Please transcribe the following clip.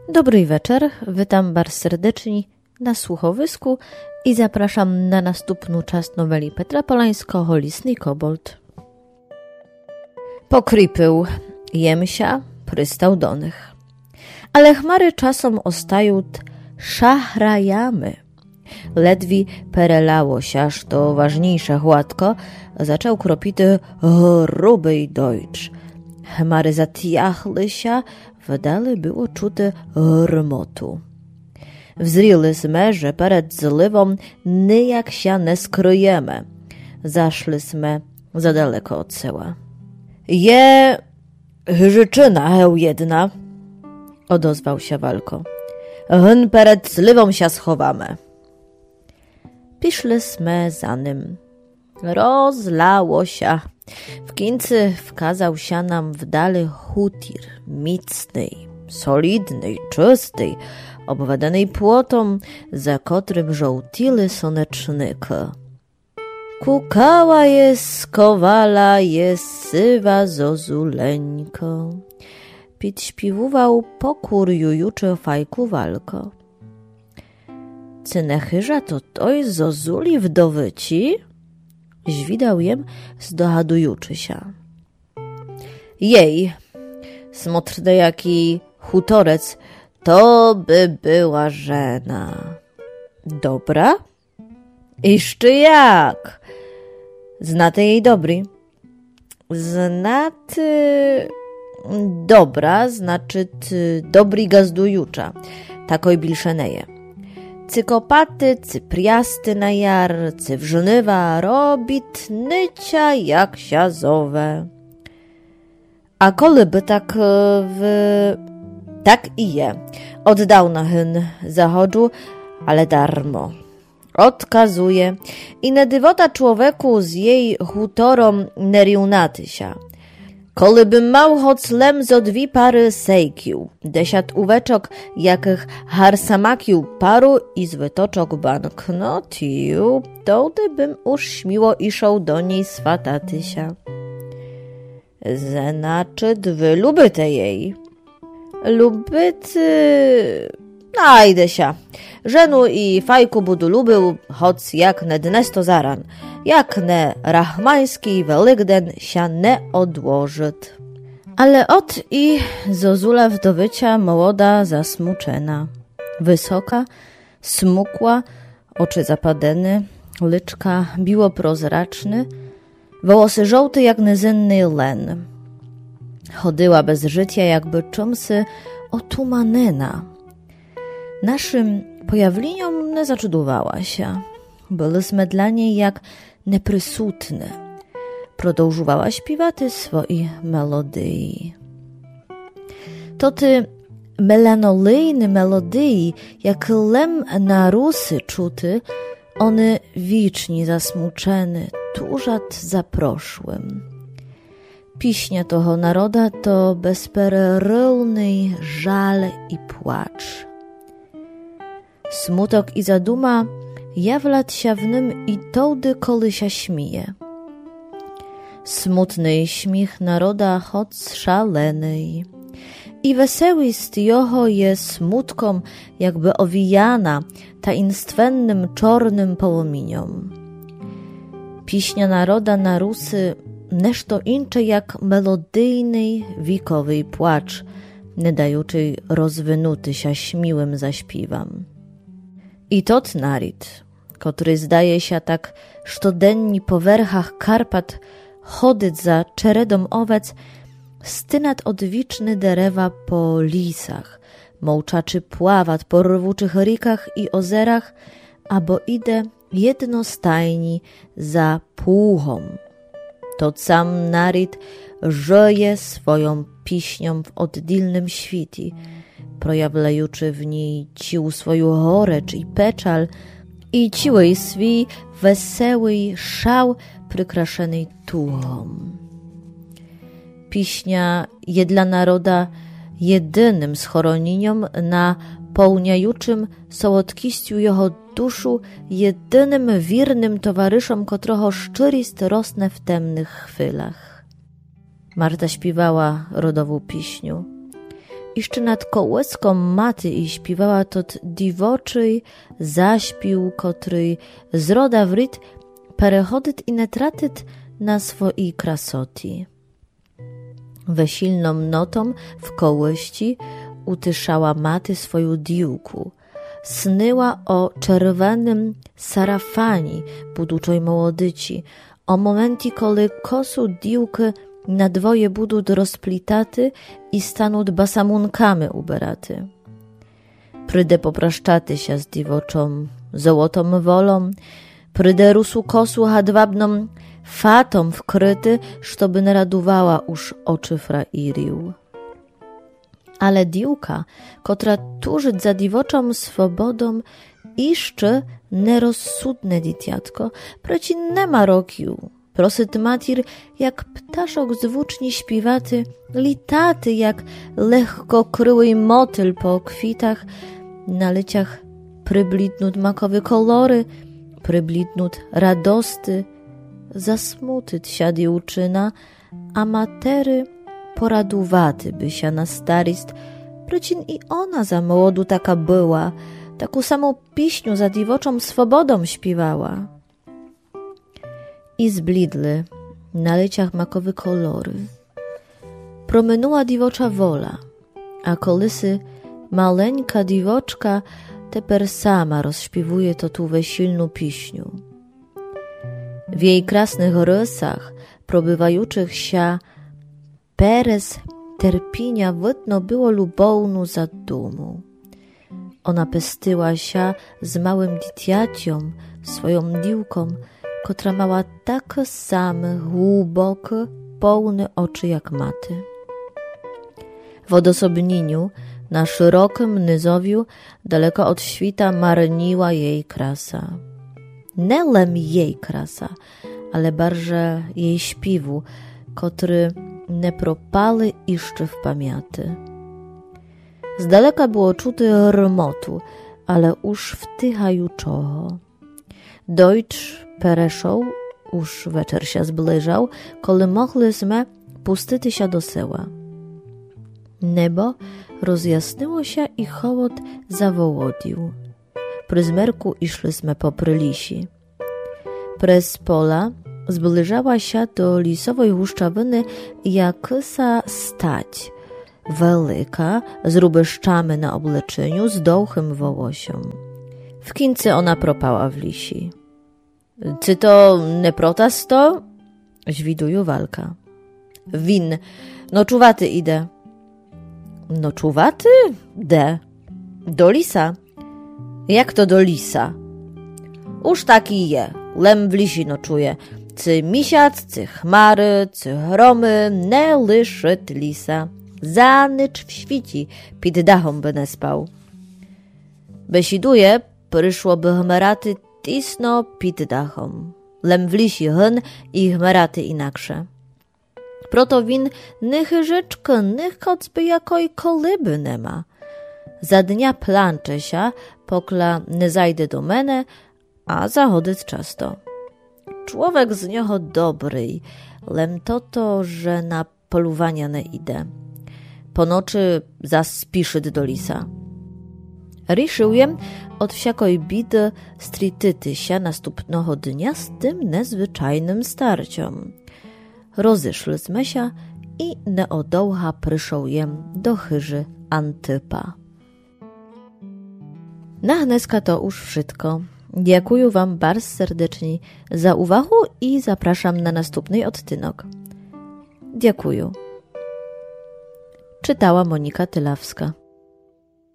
Dobry wieczór, witam bardzo serdecznie na słuchowisku i zapraszam na następną część noweli Petra Polańskiego Lisny kobold. Pokrypył jemsia, prystał do nich. Ale chmary czasem ostają szachrajamy. Ledwi perelało się, aż to ważniejsze chłodko, zaczął kropity gruby dojcz. Chmary zatjachły się, wydale było czute rmotu. Wzriliśmy, że przed zlewą nijak się nie skryjemy. Zaszliśmy za daleko od seła. Je życzyna jedna, odozwał się Walko. Hyn przed zlewą się schowamy. Piszliśmy za nim. Rozlało się. W końcu wkazał się nam w dale hutir, micny, solidny, czysty, obwadany płotą, za którym żołtili słoneczniki. Kukała jest, kowala jest, sywa zozuleńko. Podśpiewował pokór jujuczy fajku Walko. Cynechyża to jest zozuli wdowyci? Zwidał jem, zdohadujuczy się. Jej, smotrny jaki hutorec, to by była żena. Dobra? Jeszcze jak? Znaty jej dobry. Znaty dobra, znaczy dobry gazdujucza. Takoj bilszeneje. Cykopaty, cypriasty na jar, cywrzynywa robit, nycia jak siazowe. A koleby tak tak i je. Oddał na hyn zachodzu, ale darmo. Odkazuje i nedywota człowieku z jej hutorą neriunaty się. Kolybym mał choć lem zo 2 pary sejkił, 10 uweczok, jakich harsamakił paru i z wytoczok banknotiu, to bym już śmiło iszał do niej swataty się. Znaczy wy lubyte jej. Lubyty... Najdę się. Żenu i fajku budu lubył, choć jak ne dnesto zaran. Jak ne rachmański Welikden się nie odłożyt. Ale ot i zozula wdowycia młoda zasmuczena. Wysoka, smukła, oczy zapadene, lyczka biło prozraczny, włosy żółte jak niezynny len. Chodyła bez życia, jakby czymsy otumanena. Naszym pojawleniom nie zaczudowała się. Byliśmy dla niej jak neprisutne. Продовжувала śpiewaty swoi melodii. To ty melanolejne melodii, jak lem na rusy czuty, one wiczni zasmuczene, tużat za proszłym. Piśnia toho naroda to bezpererywny żal i płacz. Smutok i zaduma jawlat się w nim i tołdy, koli się śmieje. Smutny śmiech naroda choć szaleny. I weseły z jeho je smutkom, jakby owijana tainstwennym czornym połominiom. Piśnia naroda na rusy nešto incze jak melodyjny, wikowy płacz, nie dajuczy rozwynuty się śmiłym zaśpiwam. I tot narid, który zdaje się tak sztodenni po werchach Karpat chodyć za czeredą owec, stynat odwiczny derewa po lisach, mołczaczy pławat po rwuczych rikach i ozerach, abo idę jednostajni za płuchą. To sam narid żyje swoją piśnią w oddilnym świti, projawlajuczy w niej cił swoją chorecz i peczal i ciły swój weseły szał przykraszenej tuchą. Piśnia je dla naroda jedynym schoronieniom na połniajuczym sołodkiściu jeho duszu, jedynym wiernym towarzyszom, którego szczyrist rosnę w temnych chwilach. Marta śpiewała rodową piśniu Jeszcze nad kołyską maty i śpiewała tot diwoczej zaśpił, który z roda w ryt perechodyt i nie tratyt na swojej krasoti. Wesilną notą w kołyści utyszała maty swoją diłku. Snyła o czerwonym sarafani buduczoj młodyci, o momencie, kiedy kosu diłkę na dwoje budut rozplitaty i stanąd basamunkami uberaty. Pryde popraszczaty się z diwoczą złotą wolą, pryde rusu kosu hadwabną fatą wkryty, sztoby nie radowała już oczy frairił. Ale diłka, kotra tużyć za diwoczą swobodą, jeszcze nerozsudne ditiatko, preci nema rokiu. Prosyt matir, jak ptaszok zwłóczni śpiwaty, litaty, jak lekko kryły motyl po kwitach, na lyciach przyblidnut makowe kolory, przyblidnut radosty, zasmutyt siadi uczyna, a matery poraduwaty by się na starist, precin i ona za młodu taka była, taką samą piśniu za diwoczą swobodą śpiewała. I zblidły na lyciach makowe kolory. Promenuła diwocza wola, a kolysy maleńka diwoczka teper sama rozśpiewuje to tu wesilną piśniu. W jej krasnych rysach probywajuчих się perez terpinia wytno było lubownu zadumu. Ona pestyła się z małym ditiacią, swoją diłką, kotra mała tak same, głębokie, pełne oczy jak maty. W odosobnieniu, na szerokim nyzowiu, daleko od świta marniła jej krasa. Nie lem jej krasa, ale barże jej śpiewu, kotry nie propały jeszcze w pamięci. Z daleka było czuty rmotu, ale już wtychajuczego. Deutsch pereszał, już wieczór się zbliżał, kole mogliśmy pustyty się do seła. Niebo rozjasnyło się i hołod zawołodził. Przy zmerku išliśmy popry lisi. Prez pola zbliżała się do lisowej huszczawiny jakisa stać, wielka, z rubeszczami na obleczeniu, z dołchym wołosią. W kince ona propała w lisi. Czy to nie protas to? Żwiduju walka. Win, noczuwaty idę. Noczuwaty? De. Do lisa. Jak to do lisa? Uż taki je, lem w lisi noczuje. Cy misiac, cy chmary, cy hromy, ne lyszyt lisa. Za nycz w świci, pід dachom by nie spał. Besiduje, przyszłoby chmeraty tisno pід dachom. Lem w lisi hyn i chmeraty inaksze. Proto win nych rzeczkę, nych kocby jakoj kolyby nie ma. Za dnia plancze się, pokla nie zajdę do mene, a zachodyc często. Człowiek z niego dobry, lem to, że na polowania nie idę. Po nocy zaspiszyć do lisa. Riszyłem od wsiakoj bidy strityty się następnego dnia z tym niezwyczajnym starciom. Rozyszliśmy się i neodołcha przyszł jem do chyży Antypa. Na dneska to już wszystko. Dziękuję wam bardzo serdecznie za uwagę i zapraszam na następny odcinek. Dziękuję. Czytała Monika Tylawska.